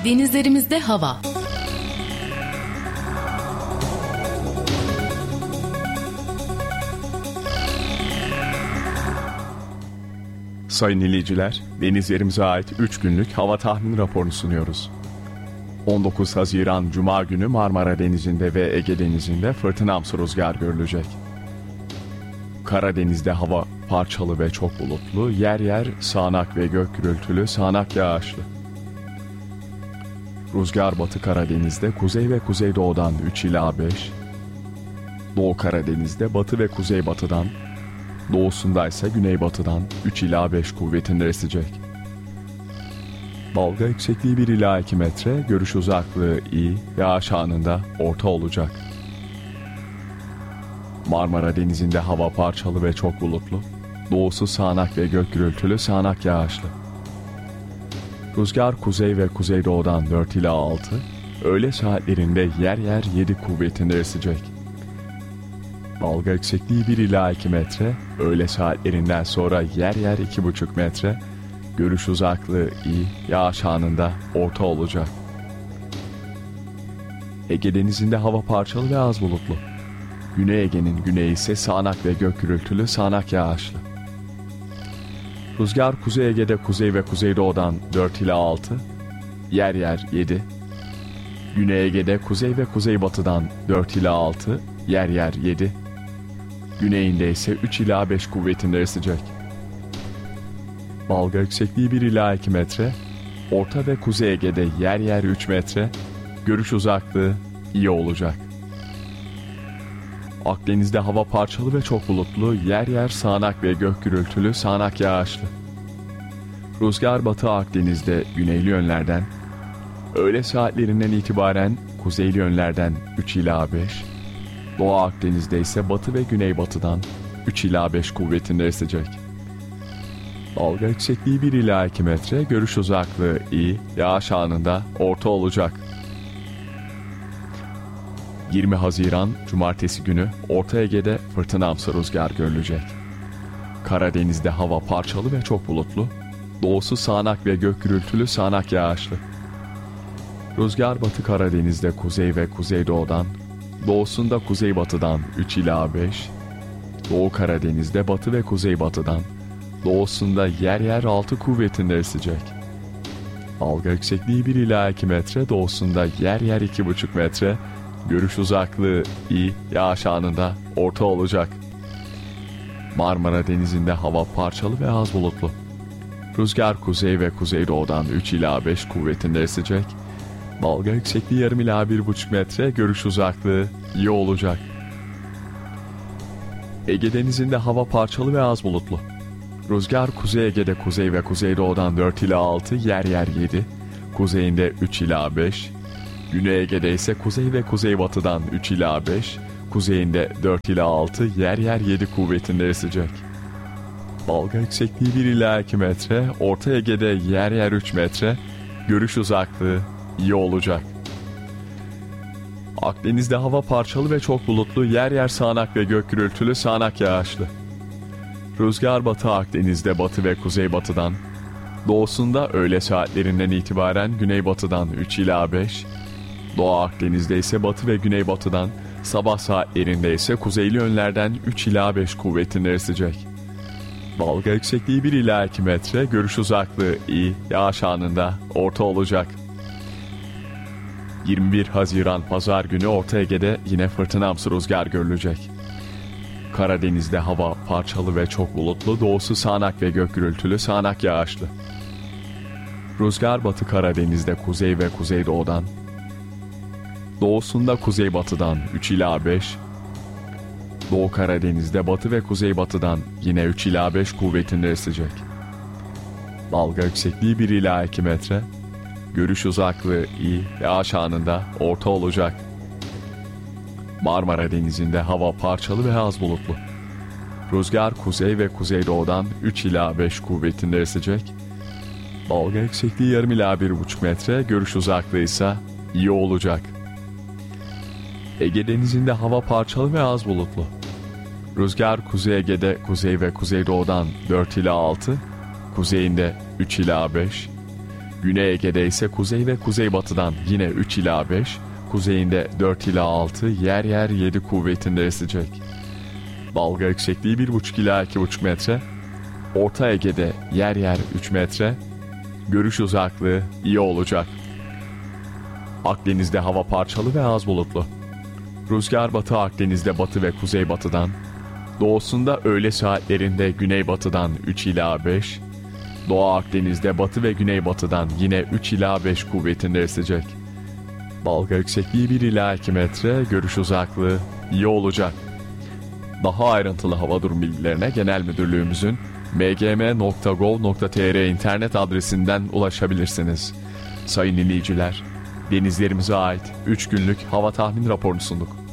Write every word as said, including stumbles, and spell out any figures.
Denizlerimizde hava. Sayın dinleyiciler, denizlerimize ait üç günlük hava tahmini raporunu sunuyoruz. on dokuz Haziran Cuma günü Marmara Denizi'nde ve Ege Denizi'nde fırtınamsı rüzgar görülecek. Karadeniz'de hava parçalı ve çok bulutlu, yer yer sağanak ve gök gürültülü, sağanak yağışlı. Rüzgar Batı Karadeniz'de kuzey ve kuzeydoğudan üç ila beş, Doğu Karadeniz'de batı ve kuzeybatıdan, doğusunda ise güneybatıdan üç ila beş kuvvetinde esecek. Dalga yüksekliği bir ila iki metre, görüş uzaklığı iyi, yağış anında orta olacak. Marmara Denizi'nde hava parçalı ve çok bulutlu, doğusu sağanak ve gök gürültülü, sağanak yağışlı. Rüzgar kuzey ve kuzeydoğudan dört ila altı, öğle saatlerinde yer yer yedi kuvvetinde esecek. Dalga yüksekliği bir ila iki metre, öğle saatlerinden sonra yer yer iki buçuk metre, görüş uzaklığı iyi, yağış anında orta olacak. Ege Denizi'nde hava parçalı ve az bulutlu. Güney Ege'nin güneyi ise sağanak ve gök gürültülü, sağanak yağışlı. Rüzgar Kuzey Ege'de kuzey ve kuzeydoğudan dört ila altı, yer yer yedi. Güney Ege'de kuzey ve kuzeybatıdan dört ila altı, yer yer yedi. Güneyinde ise üç ila beş kuvvetinde esecek. Dalga yüksekliği bir ila iki metre, Orta ve Kuzey Ege'de yer yer üç metre, görüş uzaklığı iyi olacak. Akdeniz'de hava parçalı ve çok bulutlu, yer yer sağanak ve gök gürültülü, sağanak yağışlı. Rüzgar Batı Akdeniz'de güneyli yönlerden, öğle saatlerinden itibaren kuzeyli yönlerden üç ila beş, Doğu Akdeniz'de ise batı ve güneybatıdan üç ila beş kuvvetinde esecek. Dalga yüksekliği bir ila iki metre, görüş uzaklığı iyi, yağış anında orta olacak. yirmi Haziran Cumartesi günü Orta Ege'de fırtınamsı rüzgar görülecek. Karadeniz'de hava parçalı ve çok bulutlu, doğusu sağanak ve gök gürültülü, sağanak yağışlı. Rüzgar Batı Karadeniz'de kuzey ve kuzeydoğudan, doğusunda kuzeybatıdan üç ila beş, Doğu Karadeniz'de batı ve kuzeybatıdan, doğusunda yer yer altı kuvvetinde esecek. Dalga yüksekliği bir ila iki metre, doğusunda yer yer iki buçuk metre, görüş uzaklığı iyi, yağış anında orta olacak. Marmara Denizi'nde hava parçalı ve az bulutlu. Rüzgar kuzey ve kuzeydoğudan üç ila beş kuvvetinde esecek. Dalga yüksekliği yarım ila bir buçuk metre, görüş uzaklığı iyi olacak. Ege Denizi'nde hava parçalı ve az bulutlu. Rüzgar Kuzey Ege'de kuzey ve kuzeydoğudan dört ila altı, yer yer yedi, kuzeyinde üç ila beş, Güney Ege'de ise kuzey ve kuzeybatıdan üç ila beş, kuzeyinde dört ila altı, yer yer yedi kuvvetinde esecek. Dalga yüksekliği bir ila iki metre, Orta Ege'de yer yer üç metre, görüş uzaklığı iyi olacak. Akdeniz'de hava parçalı ve çok bulutlu, yer yer sağanak ve gök gürültülü, sağanak yağışlı. Rüzgar Batı Akdeniz'de batı ve kuzeybatıdan, doğusunda öğle saatlerinden itibaren güneybatıdan üç ila beş, Doğu Akdeniz'de ise batı ve güneybatıdan, sabah saatlerinde ise kuzeyli yönlerden üç ila beş kuvvetinde esecek. Dalga yüksekliği bir ila iki metre, görüş uzaklığı iyi, yağış anında orta olacak. yirmi bir Haziran Pazar günü Orta Ege'de yine fırtınamsı rüzgar görülecek. Karadeniz'de hava parçalı ve çok bulutlu, doğusu sağanak ve gök gürültülü, sağanak yağışlı. Rüzgar Batı Karadeniz'de kuzey ve kuzeydoğudan, doğusunda kuzeybatıdan üç ila beş, Doğu Karadeniz'de batı ve kuzeybatıdan yine üç ila beş kuvvetinde esecek. Dalga yüksekliği bir ila iki metre, görüş uzaklığı iyi, yağış anında orta olacak. Marmara Denizi'nde hava parçalı ve az bulutlu. Rüzgar kuzey ve kuzeydoğudan üç ila beş kuvvetinde esecek. Dalga yüksekliği yarım ila bir buçuk metre, görüş uzaklığı ise iyi olacak. Ege Denizi'nde hava parçalı ve az bulutlu. Rüzgar Kuzey Ege'de kuzey ve kuzeydoğudan dört ila altı, kuzeyinde üç ila beş, Güney Ege'de ise kuzey ve kuzeybatıdan yine üç ila beş, kuzeyinde dört ila altı, yer yer yedi kuvvetinde esecek. Dalga yüksekliği bir buçuk ila iki buçuk metre. Orta Ege'de yer yer üç metre. Görüş uzaklığı iyi olacak. Akdeniz'de hava parçalı ve az bulutlu. Rüzgar batı Akdeniz'de batı ve kuzeybatıdan, doğusunda öğle saatlerinde güneybatıdan üç ila beş, Doğu Akdeniz'de batı ve güneybatıdan yine üç ila beş kuvvetinde esecek. Dalga yüksekliği bir ila iki metre, görüş uzaklığı iyi olacak. Daha ayrıntılı hava durum bilgilerine Genel Müdürlüğümüzün m g m nokta gov nokta t r internet adresinden ulaşabilirsiniz. Sayın dinleyiciler, denizlerimize ait üç günlük hava tahmin raporunu sunduk.